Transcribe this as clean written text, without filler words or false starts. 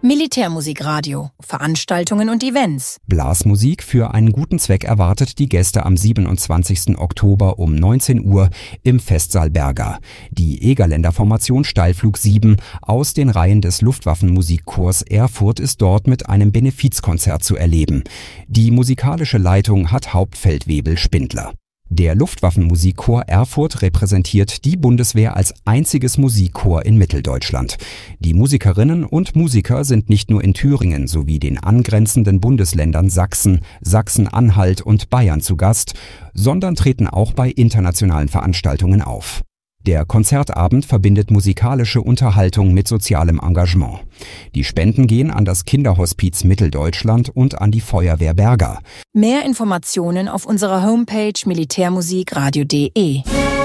Militärmusikradio, Veranstaltungen und Events. Blasmusik für einen guten Zweck erwartet die Gäste am 27. Oktober um 19 Uhr im Festsaal Berga. Die Egerländer Formation Steilflug 7 aus den Reihen des Luftwaffenmusikchors Erfurt ist dort mit einem Benefizkonzert zu erleben. Die musikalische Leitung hat Hauptfeldwebel Spindler. Der Luftwaffenmusikchor Erfurt repräsentiert die Bundeswehr als einziges Musikchor in Mitteldeutschland. Die Musikerinnen und Musiker sind nicht nur in Thüringen sowie den angrenzenden Bundesländern Sachsen, Sachsen-Anhalt und Bayern zu Gast, sondern treten auch bei internationalen Veranstaltungen auf. Der Konzertabend verbindet musikalische Unterhaltung mit sozialem Engagement. Die Spenden gehen an das Kinderhospiz Mitteldeutschland und an die Feuerwehr Berga. Mehr Informationen auf unserer Homepage militärmusikradio.de.